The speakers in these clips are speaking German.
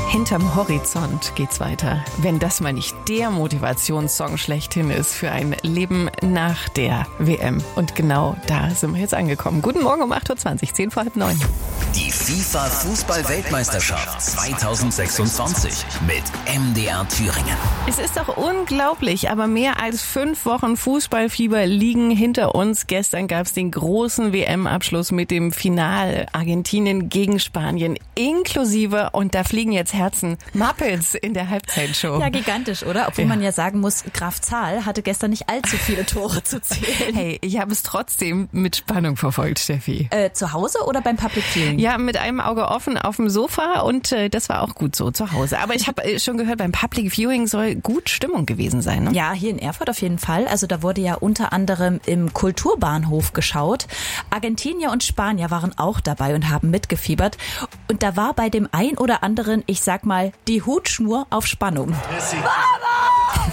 Hinterm Horizont geht's weiter. Wenn das mal nicht der Motivationssong schlechthin ist für ein Leben nach der WM. Und genau da sind wir jetzt angekommen. Guten Morgen um 8.20 Uhr, 10 vor halb 9. Die FIFA-Fußball-Weltmeisterschaft 2026 mit MDR Thüringen. Es ist doch unglaublich, aber mehr als 5 Wochen Fußballfieber liegen hinter uns. Gestern gab es den großen WM-Abschluss mit dem Finale Argentinien gegen Spanien inklusive, und da fliegen jetzt Herzen, Muppets in der Halbzeitshow. Ja, gigantisch, oder? Obwohl man ja sagen muss, Graf Zahl hatte gestern nicht allzu viele Tore zu zählen. Hey, ich habe es trotzdem mit Spannung verfolgt, Steffi. Zu Hause oder beim Public Viewing? Ja, mit einem Auge offen auf dem Sofa, und das war auch gut so zu Hause. Aber ich habe schon gehört, beim Public Viewing soll gut Stimmung gewesen sein, ne? Ja, hier in Erfurt auf jeden Fall. Also da wurde ja unter anderem im Kulturbahnhof geschaut. Argentinier und Spanier waren auch dabei und haben mitgefiebert. Und da war bei dem ein oder anderen, ich sag mal, die Hutschnur auf Spannung. Messi. Vamos!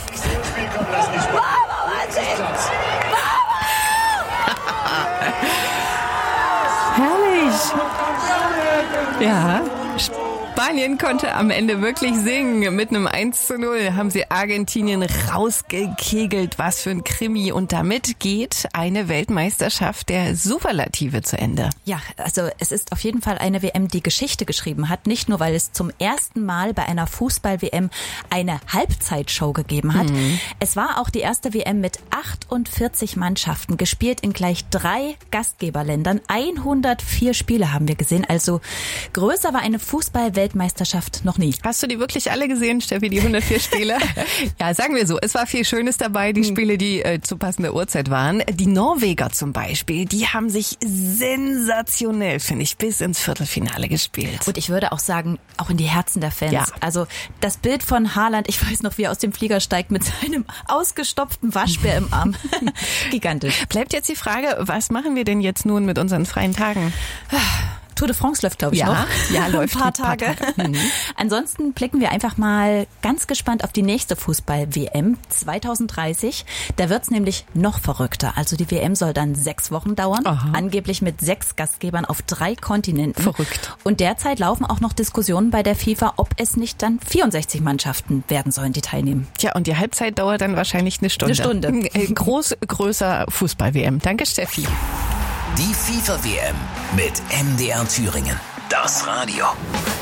Herrlich! Ja, Spanien konnte am Ende wirklich singen. Mit einem 1:0 haben sie Argentinien rausgekegelt. Was für ein Krimi. Und damit geht eine Weltmeisterschaft der Superlative zu Ende. Ja, also es ist auf jeden Fall eine WM, die Geschichte geschrieben hat. Nicht nur, weil es zum ersten Mal bei einer Fußball-WM eine Halbzeitshow gegeben hat. Es war auch die erste WM mit 48 Mannschaften, gespielt in gleich 3 Gastgeberländern. 104 Spiele haben wir gesehen. Also größer war eine Fußball-Weltmeisterschaft noch nie. Hast du die wirklich alle gesehen, Steffi, die 104 Spiele? Ja, sagen wir so, es war viel Schönes dabei, die Spiele, die zu passender Uhrzeit waren. Die Norweger zum Beispiel, die haben sich sensationell, finde ich, bis ins Viertelfinale gespielt. Und ich würde auch sagen, auch in die Herzen der Fans. Ja. Also das Bild von Haaland, ich weiß noch, wie er aus dem Flieger steigt mit seinem ausgestopften Waschbär im Arm. Gigantisch. Bleibt jetzt die Frage, was machen wir denn jetzt nun mit unseren freien Tagen? Tour de France läuft, glaube ich, noch. Ja, läuft ein paar Tage. Ansonsten blicken wir einfach mal ganz gespannt auf die nächste Fußball-WM 2030. Da wird's nämlich noch verrückter. Also die WM soll dann 6 Wochen dauern. Aha. Angeblich mit 6 Gastgebern auf 3 Kontinenten. Verrückt. Und derzeit laufen auch noch Diskussionen bei der FIFA, ob es nicht dann 64 Mannschaften werden sollen, die teilnehmen. Tja, und die Halbzeit dauert dann wahrscheinlich eine Stunde. Größer Fußball-WM. Danke, Steffi. Die FIFA-WM mit MDR Thüringen. Das Radio.